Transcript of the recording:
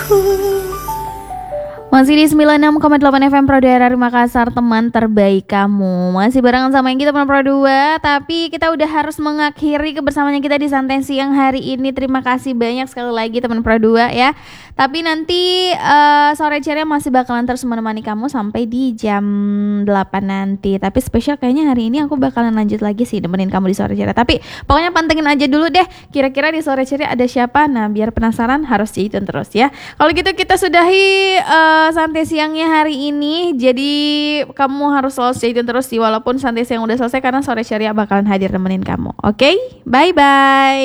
Masih di 96,8 FM Pro Daerah Makassar, teman terbaik kamu. Masih barengan sama yang kita teman Pro 2, tapi kita udah harus mengakhiri kebersamaannya kita di Santai Siang hari ini. Terima kasih banyak sekali lagi teman Pro 2 ya. Tapi nanti sore ceria masih bakalan terus menemani kamu sampai di jam 8 nanti. Tapi spesial kayaknya hari ini aku bakalan lanjut lagi sih nemenin kamu di sore ceria. Tapi pokoknya pantengin aja dulu deh, kira-kira di sore ceria ada siapa. Nah, biar penasaran harus stay tune terus ya. Kalau gitu kita sudahi santai siangnya hari ini. Jadi kamu harus selalu stay tune terus sih, walaupun santai siang udah selesai, karena sore ceria bakalan hadir nemenin kamu. Oke? Bye bye.